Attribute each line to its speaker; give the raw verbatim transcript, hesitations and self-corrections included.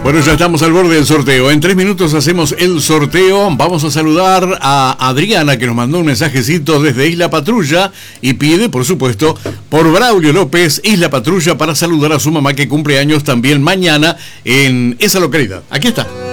Speaker 1: Bueno, ya estamos al borde del sorteo. En tres minutos hacemos el sorteo. Vamos a saludar a Adriana, que nos mandó un mensajecito desde Isla Patrulla y pide, por supuesto, por Braulio López, Isla Patrulla, para saludar a su mamá que cumple años también mañana en esa localidad. Aquí está.